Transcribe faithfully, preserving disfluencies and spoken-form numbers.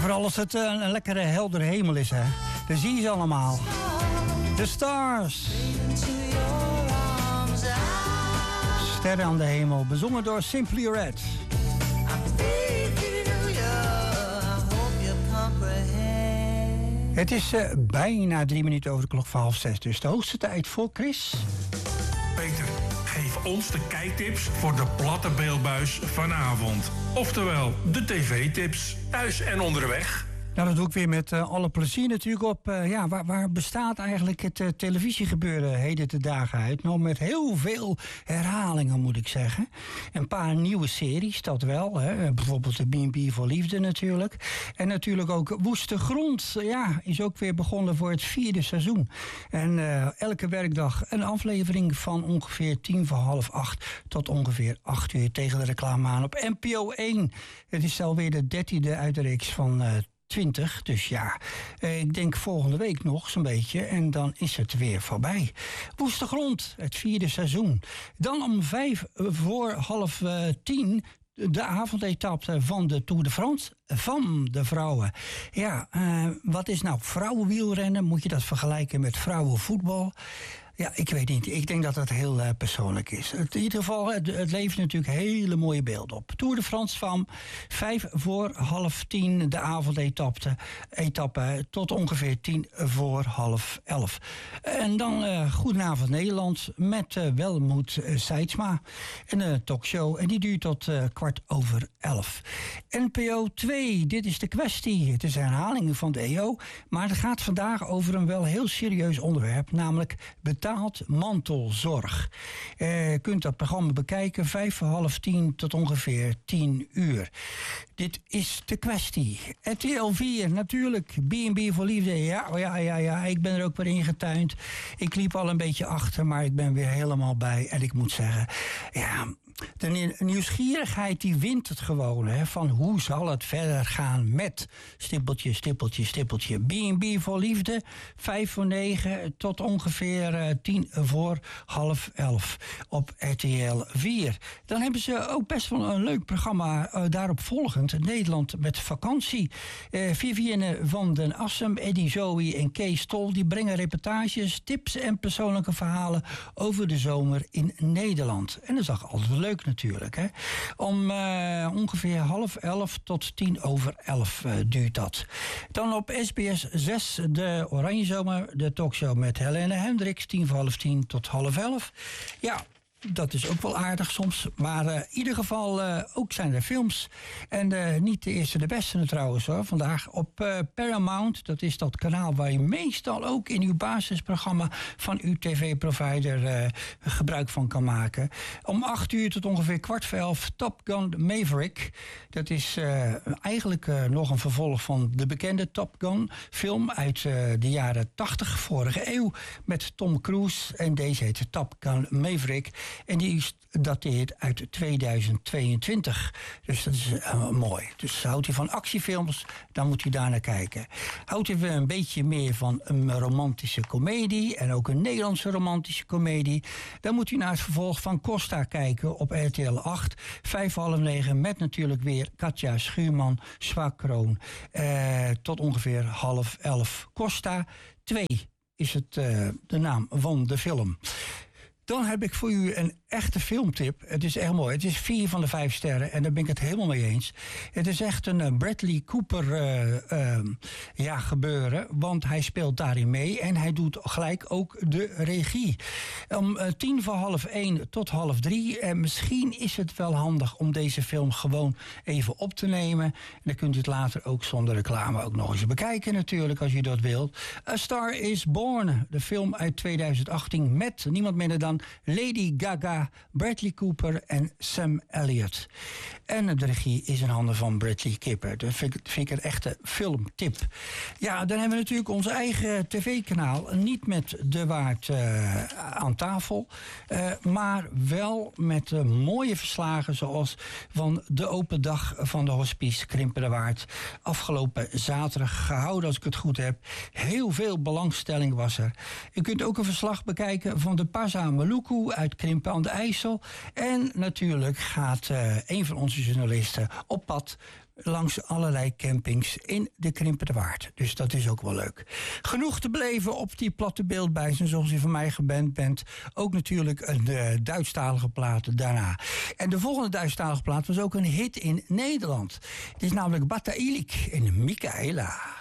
vooral als het een, een lekkere heldere hemel is, hè. Dan zie je ze allemaal. The Stars. Sterren aan de hemel, bezongen door Simply Red. Het is uh, bijna drie minuten over de klok van half zes, dus de hoogste tijd voor Chris. Peter, geef ons de kijktips voor de platte beeldbuis vanavond. Oftewel, de tv-tips, thuis en onderweg. Nou, dat doe ik weer met uh, alle plezier natuurlijk op. Uh, ja, waar, waar bestaat eigenlijk het uh, televisiegebeuren heden te dagen uit? Nou, met heel veel herhalingen, moet ik zeggen. Een paar nieuwe series, dat wel. Hè. Bijvoorbeeld de B en B voor Liefde natuurlijk. En natuurlijk ook Woeste Grond. Ja, is ook weer begonnen voor het vierde seizoen. En uh, elke werkdag een aflevering van ongeveer tien voor half acht tot ongeveer acht uur tegen de reclame aan op N P O één. Het is alweer de dertiende uit de reeks van Uh, twintig, dus ja, eh, ik denk volgende week nog zo'n beetje en dan is het weer voorbij. Woeste Grond, het vierde seizoen. Dan om vijf voor half uh, tien de avondetappe van de Tour de France van de vrouwen. Ja, uh, wat is nou vrouwenwielrennen? Moet je dat vergelijken met vrouwenvoetbal? Ja, ik weet niet. Ik denk dat dat heel uh, persoonlijk is. Het, in ieder geval, het, het levert natuurlijk hele mooie beelden op. Tour de France van vijf voor half tien de avondetappe etappe, tot ongeveer tien voor half elf. En dan uh, Goedenavond Nederland met uh, Welmoed uh, Seidsma. Een uh, talkshow en die duurt tot uh, kwart over elf. N P O twee, dit is de kwestie. Het is een herhaling van de E O. Maar het gaat vandaag over een wel heel serieus onderwerp, namelijk betaald mantelzorg. Eh, je kunt dat programma bekijken, vijf voor half tien tot ongeveer tien uur. Dit is de kwestie. R T L vier, natuurlijk. B en B voor Liefde. Ja, ja, ja, ja. Ik ben er ook weer ingetuind. Ik liep al een beetje achter, maar ik ben weer helemaal bij. En ik moet zeggen, ja, de nieuwsgierigheid die wint het gewoon. Hè, van hoe zal het verder gaan met stippeltje, stippeltje, stippeltje. B en B voor Liefde, vijf voor negen tot ongeveer uh, tien voor half elf op R T L vier. Dan hebben ze ook best wel een leuk programma uh, daarop volgend. Nederland met vakantie. Uh, Vivienne van den Assem, Eddie Zoe en Kees Tol die brengen reportages, tips en persoonlijke verhalen over de zomer in Nederland. En dat is ook altijd leuk natuurlijk. Hè? Om uh, ongeveer half elf tot tien over elf uh, duurt dat. Dan op S B S zes de Oranje Zomer, de talkshow met Helene Hendricks, tien voor half tien tot half elf. Ja, dat is ook wel aardig soms. Maar uh, in ieder geval, uh, ook zijn er films. En uh, niet de eerste de beste trouwens hoor. Vandaag op uh, Paramount. Dat is dat kanaal waar je meestal ook in uw basisprogramma van uw tv-provider uh, gebruik van kan maken. Om acht uur tot ongeveer kwart voor elf Top Gun Maverick. Dat is uh, eigenlijk uh, nog een vervolg van de bekende Top Gun film uit uh, de jaren tachtig, vorige eeuw. Met Tom Cruise. En deze heet Top Gun Maverick. En die dateert uit tweeduizend tweeëntwintig. Dus dat is uh, mooi. Dus houdt u van actiefilms, dan moet u daar naar kijken. Houdt u een beetje meer van een romantische komedie en ook een Nederlandse romantische komedie, dan moet u naar het vervolg van Costa kijken op R T L acht. Vijf voor half negen met natuurlijk weer Katja Schuurman, Zwakroon. Uh, tot ongeveer half elf. Costa twee is het uh, de naam van de film. Dan heb ik voor u een echte filmtip. Het is echt mooi. Het is vier van de vijf sterren. En daar ben ik het helemaal mee eens. Het is echt een Bradley Cooper uh, uh, ja, gebeuren. Want hij speelt daarin mee. En hij doet gelijk ook de regie. Om uh, tien voor half één tot half drie. En misschien is het wel handig om deze film gewoon even op te nemen. En dan kunt u het later ook zonder reclame ook nog eens bekijken natuurlijk. Als u dat wilt. A Star is Born. De film uit tweeduizend achttien. Met niemand minder dan Lady Gaga, Bradley Cooper en Sam Elliott. En de regie is in handen van Bradley Cooper. Dat vind ik, vind ik een echte filmtip. Ja, dan hebben we natuurlijk ons eigen tv-kanaal. Niet met De Waard uh, aan tafel. Uh, maar wel met uh, mooie verslagen zoals van de open dag van de hospice Krimpen de Waard. Afgelopen zaterdag gehouden, als ik het goed heb. Heel veel belangstelling was er. U kunt ook een verslag bekijken van de Pasa Maluku uit Krimpen aan de IJssel. En natuurlijk gaat uh, een van onze journalisten op pad langs allerlei campings in de Krimpende Waard. Dus dat is ook wel leuk. Genoeg te beleven op die platte beeldbuis. En zoals u van mij gewend bent, ook natuurlijk een uh, Duitsstalige plaat daarna. En de volgende Duitsstalige plaat was ook een hit in Nederland. Het is namelijk Bata Ilik en Michaela.